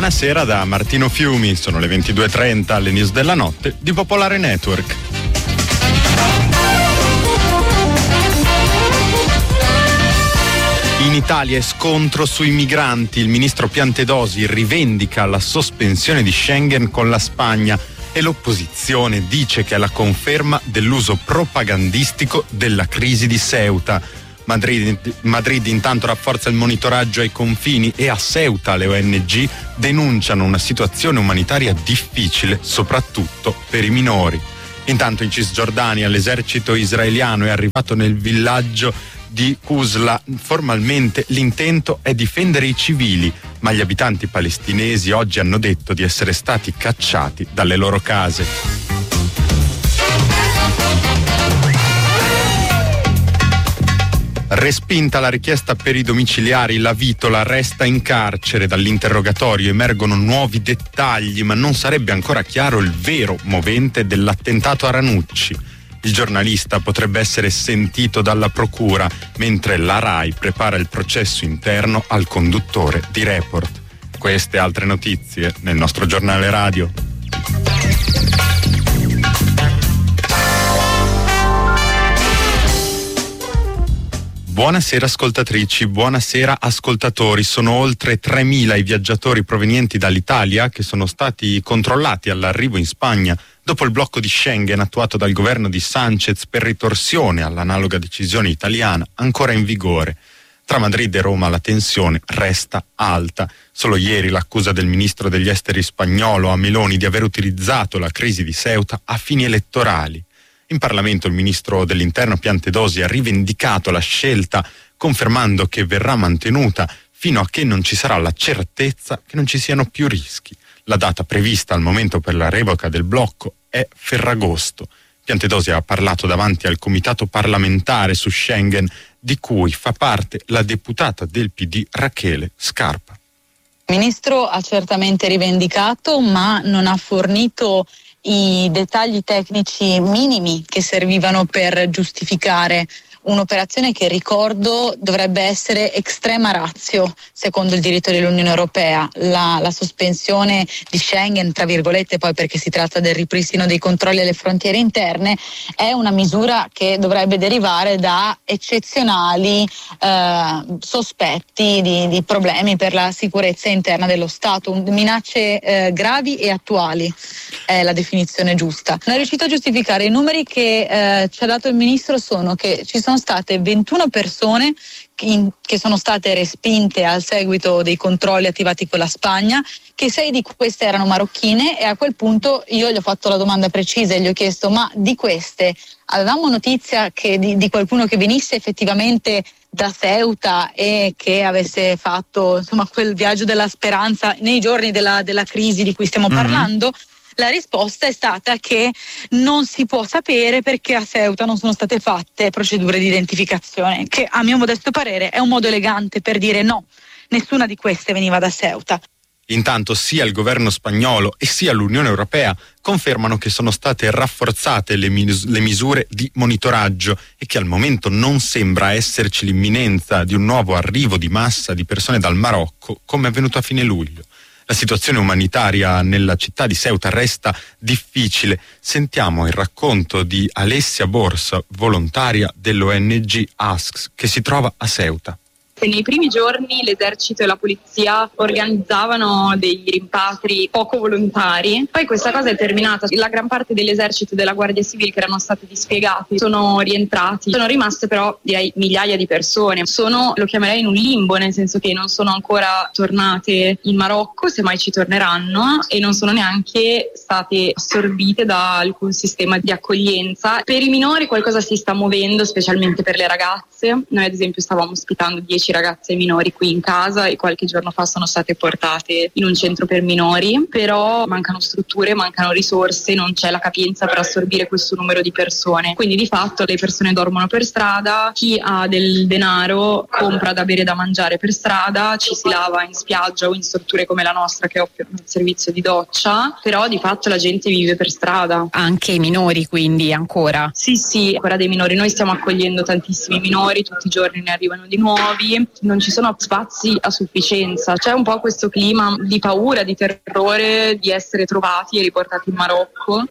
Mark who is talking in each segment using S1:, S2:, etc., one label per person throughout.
S1: Buonasera da Martino Fiumi, sono le 22:30 alle news della notte di Popolare Network. In Italia è scontro sui migranti, il ministro Piantedosi rivendica la sospensione di Schengen con la Spagna e l'opposizione dice che è la conferma dell'uso propagandistico della crisi di Ceuta. Madrid intanto rafforza il monitoraggio ai confini e a Ceuta le ONG denunciano una situazione umanitaria difficile, soprattutto per i minori. Intanto in Cisgiordania l'esercito israeliano è arrivato nel villaggio di Qusla. Formalmente l'intento è difendere i civili, ma gli abitanti palestinesi oggi hanno detto di essere stati cacciati dalle loro case. Respinta la richiesta per i domiciliari, la Vitola resta in carcere. Dall'interrogatorio emergono nuovi dettagli, ma non sarebbe ancora chiaro il vero movente dell'attentato a Ranucci. Il giornalista potrebbe essere sentito dalla procura, mentre la RAI prepara il processo interno al conduttore di Report. Queste e altre notizie nel nostro giornale radio. Buonasera ascoltatrici, buonasera ascoltatori. Sono oltre 3.000 i viaggiatori provenienti dall'Italia che sono stati controllati all'arrivo in Spagna dopo il blocco di Schengen attuato dal governo di Sánchez per ritorsione all'analoga decisione italiana ancora in vigore. Tra Madrid e Roma la tensione resta alta. Solo ieri l'accusa del ministro degli esteri spagnolo a Meloni di aver utilizzato la crisi di Ceuta a fini elettorali. In Parlamento il ministro dell'Interno Piantedosi ha rivendicato la scelta, confermando che verrà mantenuta fino a che non ci sarà la certezza che non ci siano più rischi. La data prevista al momento per la revoca del blocco è Ferragosto. Piantedosi ha parlato davanti al comitato parlamentare su Schengen, di cui fa parte la deputata del PD Rachele Scarpa.
S2: Il ministro ha certamente rivendicato, ma non ha fornito i dettagli tecnici minimi che servivano per giustificare un'operazione che, ricordo, dovrebbe essere extrema ratio secondo il diritto dell'Unione Europea. La sospensione di Schengen, tra virgolette, poi perché si tratta del ripristino dei controlli alle frontiere interne, è una misura che dovrebbe derivare da eccezionali sospetti di problemi per la sicurezza interna dello Stato, minacce gravi e attuali è la definizione giusta. Non è riuscito a giustificare. I numeri che ci ha dato il ministro sono che ci sono state 21 persone che sono state respinte al seguito dei controlli attivati con la Spagna, che 6 di queste erano marocchine, e a quel punto io gli ho fatto la domanda precisa e gli ho chiesto: ma di queste avevamo notizia che di qualcuno che venisse effettivamente da Ceuta e che avesse fatto, insomma, quel viaggio della speranza nei giorni della crisi di cui stiamo parlando? La risposta è stata che non si può sapere perché a Ceuta non sono state fatte procedure di identificazione, che a mio modesto parere è un modo elegante per dire no, nessuna di queste veniva da Ceuta.
S1: Intanto sia il governo spagnolo e sia l'Unione Europea confermano che sono state rafforzate le misure di monitoraggio e che al momento non sembra esserci l'imminenza di un nuovo arrivo di massa di persone dal Marocco come è avvenuto a fine luglio. La situazione umanitaria nella città di Ceuta resta difficile. Sentiamo il racconto di Alessia Borsa, volontaria dell'ONG ASCS, che si trova a Ceuta.
S3: Nei primi giorni l'esercito e la polizia organizzavano dei rimpatri poco volontari, poi questa cosa è terminata. La gran parte dell'esercito e della Guardia Civile che erano stati dispiegati sono rientrati. Sono rimaste però, direi, migliaia di persone. Lo chiamerei in un limbo, nel senso che non sono ancora tornate in Marocco, semmai ci torneranno, e non sono neanche state assorbite da alcun sistema di accoglienza. Per i minori qualcosa si sta muovendo, specialmente per le ragazze. Noi ad esempio stavamo ospitando 10 ragazze minori qui in casa e qualche giorno fa sono state portate in un centro per minori, però mancano strutture, mancano risorse, non c'è la capienza per assorbire questo numero di persone, quindi di fatto le persone dormono per strada, chi ha del denaro compra da bere e da mangiare per strada, ci si lava in spiaggia o in strutture come la nostra che offrono il servizio di doccia, però di fatto la gente vive per strada.
S4: Anche i minori quindi ancora?
S3: Sì, ancora dei minori, noi stiamo accogliendo tantissimi minori, tutti i giorni ne arrivano di nuovi. perché non ci sono spazi a sufficienza. C'è un po' questo clima di paura, di terrore di essere trovati e riportati in Marocco.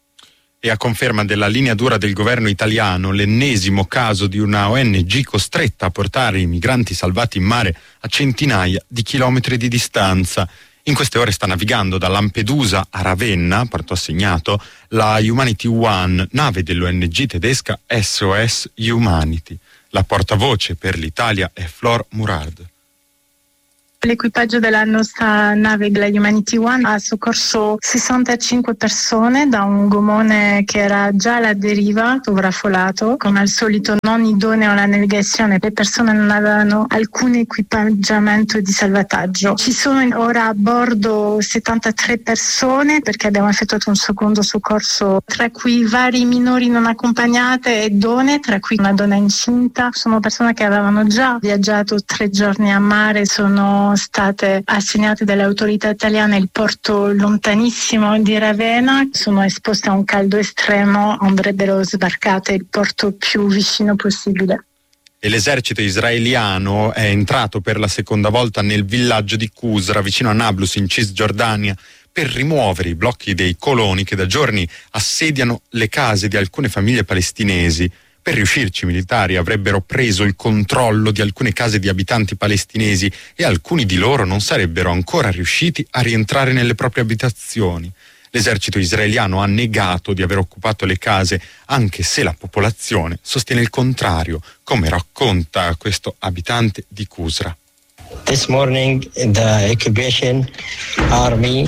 S1: E a conferma della linea dura del governo italiano, l'ennesimo caso di una ONG costretta a portare i migranti salvati in mare a centinaia di chilometri di distanza. In queste ore sta navigando da Lampedusa a Ravenna, porto assegnato, la Humanity One, nave dell'ONG tedesca SOS Humanity. La portavoce per l'Italia è Flor Murad.
S5: L'equipaggio della nostra nave, della Humanity One, ha soccorso 65 persone da un gommone che era già alla deriva, sovraffollato, come al solito non idoneo alla navigazione. Le persone non avevano alcun equipaggiamento di salvataggio. Ci sono ora a bordo 73 persone perché abbiamo effettuato un secondo soccorso, tra cui vari minori non accompagnate e donne, tra cui una donna incinta. Sono persone che avevano già viaggiato 3 giorni a mare, sono state assegnate dalle autorità italiane il porto lontanissimo di Ravenna, sono esposte a un caldo estremo, andrebbero sbarcate il porto più vicino possibile.
S1: E l'esercito israeliano è entrato per la seconda volta nel villaggio di Qusra, vicino a Nablus in Cisgiordania, per rimuovere i blocchi dei coloni che da giorni assediano le case di alcune famiglie palestinesi. Per riuscirci, i militari avrebbero preso il controllo di alcune case di abitanti palestinesi e alcuni di loro non sarebbero ancora riusciti a rientrare nelle proprie abitazioni. L'esercito israeliano ha negato di aver occupato le case, anche se la popolazione sostiene il contrario, come racconta questo abitante di Qusra.
S6: This morning the occupation army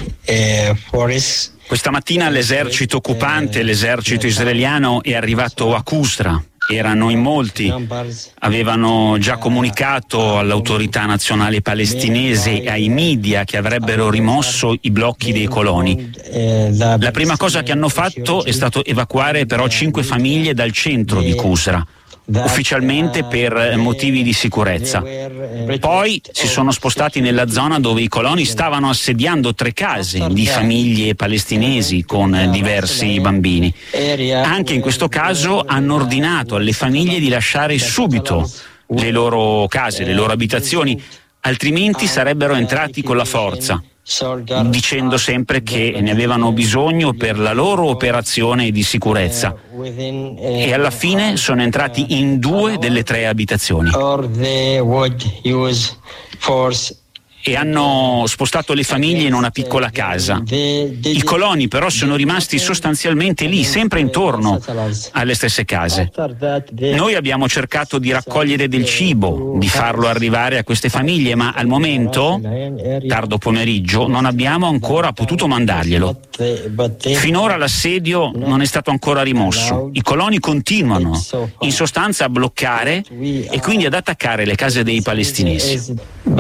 S6: force.
S7: Questa mattina l'esercito occupante, l'esercito israeliano, è arrivato a Qusra. Erano in molti, avevano già comunicato all'autorità nazionale palestinese e ai media che avrebbero rimosso i blocchi dei coloni. La prima cosa che hanno fatto è stato evacuare però 5 famiglie dal centro di Qusra, ufficialmente per motivi di sicurezza. Poi si sono spostati nella zona dove i coloni stavano assediando 3 case di famiglie palestinesi con diversi bambini. Anche in questo caso hanno ordinato alle famiglie di lasciare subito le loro case, le loro abitazioni, altrimenti sarebbero entrati con la forza, dicendo sempre che ne avevano bisogno per la loro operazione di sicurezza, e alla fine sono entrati in 2 delle 3 abitazioni e hanno spostato le famiglie in una piccola casa. I coloni però sono rimasti sostanzialmente lì, sempre intorno alle stesse case. Noi abbiamo cercato di raccogliere del cibo, di farlo arrivare a queste famiglie, ma al momento, tardo pomeriggio, non abbiamo ancora potuto mandarglielo. Finora l'assedio non è stato ancora rimosso. I coloni continuano, in sostanza, a bloccare e quindi ad attaccare le case dei palestinesi.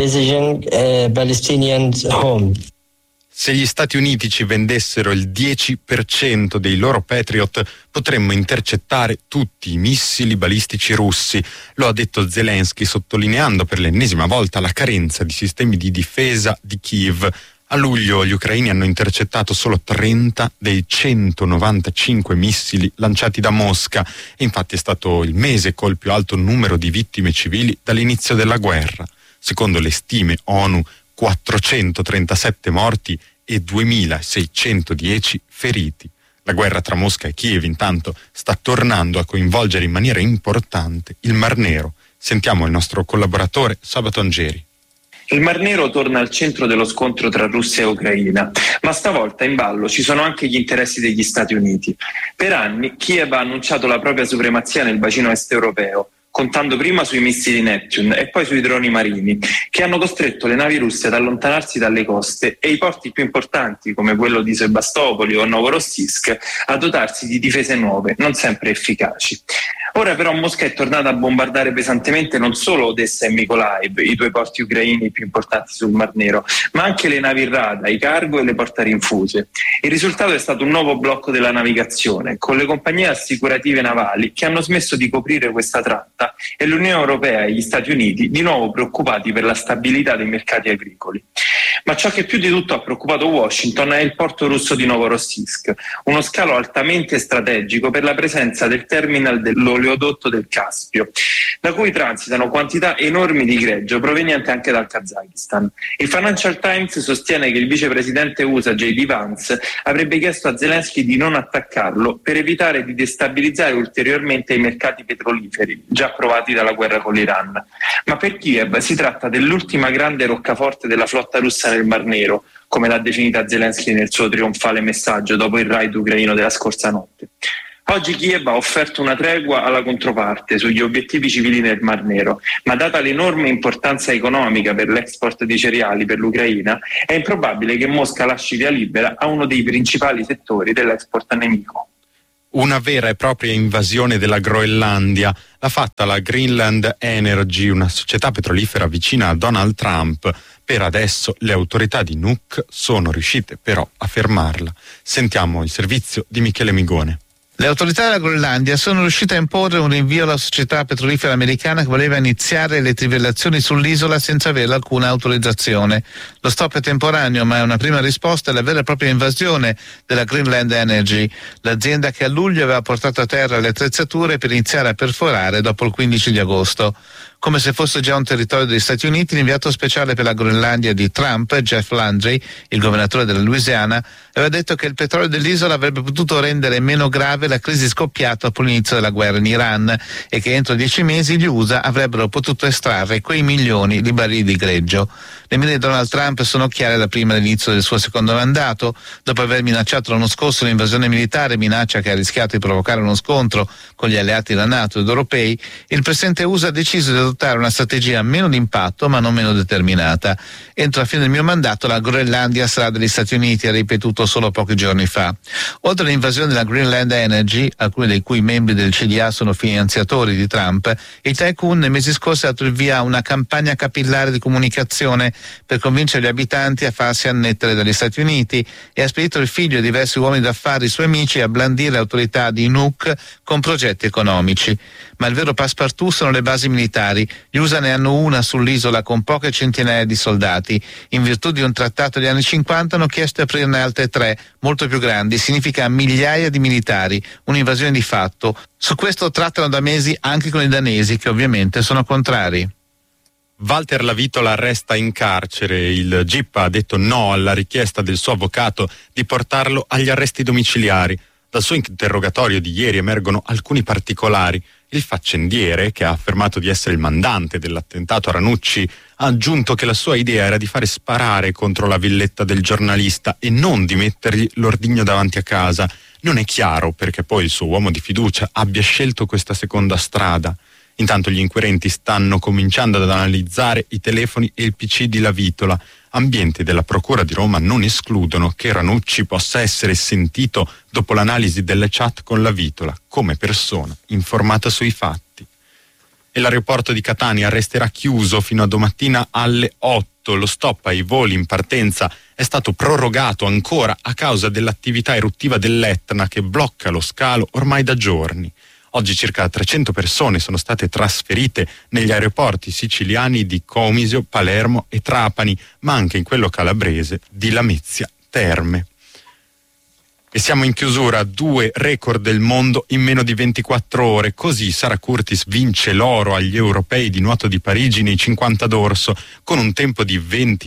S1: Se gli Stati Uniti ci vendessero il 10% dei loro Patriot, potremmo intercettare tutti i missili balistici russi. Lo ha detto Zelensky, sottolineando per l'ennesima volta la carenza di sistemi di difesa di Kiev. A luglio gli ucraini hanno intercettato solo 30 dei 195 missili lanciati da Mosca, e infatti è stato il mese col più alto numero di vittime civili dall'inizio della guerra. Secondo le stime ONU, 437 morti e 2.610 feriti. La guerra tra Mosca e Kiev intanto sta tornando a coinvolgere in maniera importante il Mar Nero. Sentiamo il nostro collaboratore Sabato Angeri.
S8: Il Mar Nero torna al centro dello scontro tra Russia e Ucraina, ma stavolta in ballo ci sono anche gli interessi degli Stati Uniti. Per anni Kiev ha annunciato la propria supremazia nel bacino est europeo, contando prima sui missili Neptune e poi sui droni marini, che hanno costretto le navi russe ad allontanarsi dalle coste e i porti più importanti, come quello di Sebastopoli o Novorossiysk, a dotarsi di difese nuove, non sempre efficaci. Ora però Mosca è tornata a bombardare pesantemente non solo Odessa e Mykolaiv, i 2 porti ucraini più importanti sul Mar Nero, ma anche le navi Rada, i cargo e le portarinfuse. Il risultato è stato un nuovo blocco della navigazione, con le compagnie assicurative navali che hanno smesso di coprire questa tratta e l'Unione Europea e gli Stati Uniti di nuovo preoccupati per la stabilità dei mercati agricoli. Ma ciò che più di tutto ha preoccupato Washington è il porto russo di Novorossiysk, uno scalo altamente strategico per la presenza del terminal dell'oleodotto del Caspio, da cui transitano quantità enormi di greggio proveniente anche dal Kazakistan. Il Financial Times sostiene che il vicepresidente USA J.D. Vance avrebbe chiesto a Zelensky di non attaccarlo per evitare di destabilizzare ulteriormente i mercati petroliferi già provati dalla guerra con l'Iran. Ma per Kiev si tratta dell'ultima grande roccaforte della flotta russa nel Mar Nero, come l'ha definita Zelensky nel suo trionfale messaggio dopo il raid ucraino della scorsa notte. Oggi Kiev ha offerto una tregua alla controparte sugli obiettivi civili nel Mar Nero, ma data l'enorme importanza economica per l'export di cereali per l'Ucraina, è improbabile che Mosca lasci via libera a uno dei principali settori dell'export nemico.
S1: Una vera e propria invasione della Groenlandia l'ha fatta la Greenland Energy, una società petrolifera vicina a Donald Trump. Per adesso le autorità di Nuuk sono riuscite però a fermarla. Sentiamo il servizio di Michele Migone.
S9: Le autorità della Groenlandia sono riuscite a imporre un rinvio alla società petrolifera americana che voleva iniziare le trivellazioni sull'isola senza avere alcuna autorizzazione. Lo stop è temporaneo, ma è una prima risposta alla vera e propria invasione della Greenland Energy, l'azienda che a luglio aveva portato a terra le attrezzature per iniziare a perforare dopo il 15 di agosto. Come se fosse già un territorio degli Stati Uniti, l'inviato speciale per la Groenlandia di Trump, Jeff Landry, il governatore della Louisiana, aveva detto che il petrolio dell'isola avrebbe potuto rendere meno grave la crisi scoppiata dopo l'inizio della guerra in Iran e che entro 10 mesi gli USA avrebbero potuto estrarre quei milioni di barili di greggio. Le mire di Donald Trump sono chiare da prima dell'inizio del suo secondo mandato. Dopo aver minacciato l'anno scorso l'invasione militare, minaccia che ha rischiato di provocare uno scontro con gli alleati della NATO ed europei, il presidente USA ha deciso di adottare una strategia meno d'impatto ma non meno determinata. Entro la fine del mio mandato la Groenlandia sarà degli Stati Uniti, ha ripetuto solo pochi giorni fa. Oltre all'invasione della Greenland Energy, alcuni dei cui membri del CDA sono finanziatori di Trump, il tycoon nei mesi scorsi ha dato il via a una campagna capillare di comunicazione per convincere gli abitanti a farsi annettere dagli Stati Uniti e ha spedito il figlio e diversi uomini d'affari, suoi amici, a blandire le autorità di Nuuk con progetti economici. Ma il vero passepartout sono le basi militari. Gli USA ne hanno una sull'isola con poche centinaia di soldati. In virtù di un trattato degli anni 50 hanno chiesto di aprirne altre 3, molto più grandi. Significa migliaia di militari, un'invasione di fatto. Su questo trattano da mesi anche con i danesi, che ovviamente sono contrari.
S1: Walter Lavitola resta in carcere. Il GIP ha detto no alla richiesta del suo avvocato di portarlo agli arresti domiciliari. Dal suo interrogatorio di ieri emergono alcuni particolari. Il faccendiere, che ha affermato di essere il mandante dell'attentato a Ranucci, ha aggiunto che la sua idea era di fare sparare contro la villetta del giornalista e non di mettergli l'ordigno davanti a casa. Non è chiaro perché poi il suo uomo di fiducia abbia scelto questa seconda strada. Intanto gli inquirenti stanno cominciando ad analizzare i telefoni e il PC di Lavitola. Ambienti della Procura di Roma non escludono che Ranucci possa essere sentito dopo l'analisi delle chat con Lavitola come persona informata sui fatti. E l'aeroporto di Catania resterà chiuso fino a domattina alle 8. Lo stop ai voli in partenza è stato prorogato ancora a causa dell'attività eruttiva dell'Etna che blocca lo scalo ormai da giorni. Oggi circa 300 persone sono state trasferite negli aeroporti siciliani di Comisio, Palermo e Trapani, ma anche in quello calabrese di Lamezia Terme. E siamo in chiusura, 2 record del mondo in meno di 24 ore. Così Sara Curtis vince l'oro agli europei di nuoto di Parigi nei 50 d'orso con un tempo di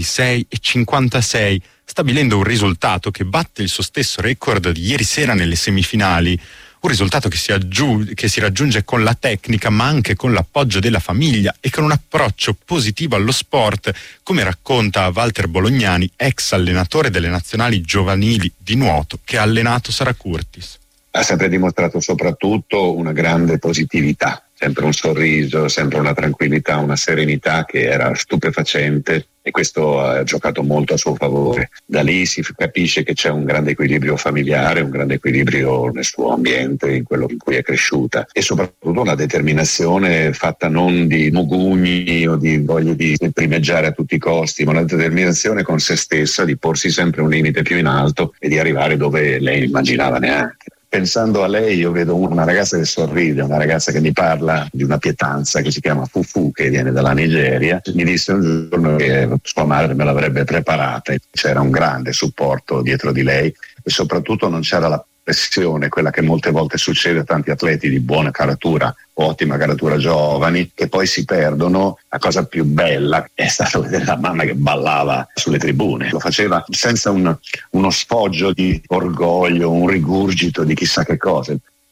S1: 26,56, stabilendo un risultato che batte il suo stesso record di ieri sera nelle semifinali. Un risultato che si raggiunge con la tecnica ma anche con l'appoggio della famiglia e con un approccio positivo allo sport, come racconta Walter Bolognani, ex allenatore delle nazionali giovanili di nuoto che ha allenato Sara Curtis.
S10: Ha sempre dimostrato soprattutto una grande positività, sempre un sorriso, sempre una tranquillità, una serenità che era stupefacente e questo ha giocato molto a suo favore. Da lì si capisce che c'è un grande equilibrio familiare, un grande equilibrio nel suo ambiente, in quello in cui è cresciuta e soprattutto una determinazione fatta non di mugugni o di voglia di primeggiare a tutti i costi, ma una determinazione con se stessa di porsi sempre un limite più in alto e di arrivare dove lei immaginava neanche. pensando a lei io vedo una ragazza che sorride, una ragazza che mi parla di una pietanza che si chiama fufu, che viene dalla Nigeria. Mi disse un giorno che sua madre me l'avrebbe preparata, c'era un grande supporto dietro di lei e soprattutto non c'era la pressione, quella che molte volte succede a tanti atleti di buona caratura, ottima caratura giovani, che poi si perdono. La cosa più bella è stato vedere la mamma che ballava sulle tribune, lo faceva senza uno sfoggio di orgoglio, un rigurgito di chissà che cosa.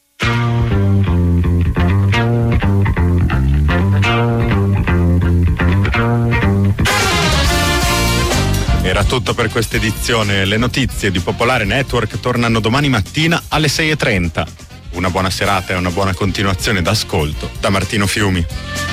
S1: Era tutto per questa edizione. Le notizie di Popolare Network tornano domani mattina alle 6:30. Una buona serata e una buona continuazione d'ascolto da Martino Fiumi.